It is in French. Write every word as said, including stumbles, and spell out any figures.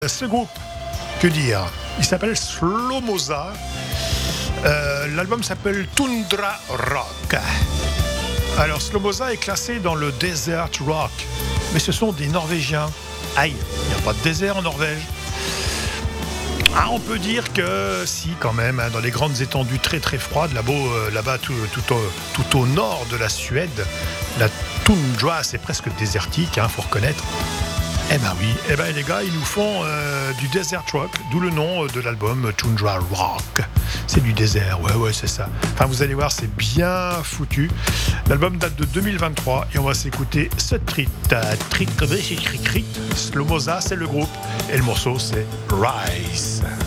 Ce groupe, que dire? Il s'appelle Slomoza. Euh, l'album s'appelle Tundra Rock. Alors, Slomoza est classé dans le Desert Rock, mais ce sont des Norvégiens. Aïe, il n'y a pas de désert en Norvège. Ah, on peut dire que si, quand même, hein, dans les grandes étendues très très froides, là-bas, euh, là-bas tout, tout, au, tout au nord de la Suède, la toundra, c'est presque désertique, il hein, faut reconnaître. Eh ben oui, eh ben les gars, ils nous font euh, du desert rock, d'où le nom de l'album Tundra Rock. C'est du désert, ouais, ouais, c'est ça. Enfin, vous allez voir, c'est bien foutu. L'album date de deux mille vingt-trois et on va s'écouter ce trit, trit, trit, Slomoza, c'est le groupe et le morceau, c'est Rise.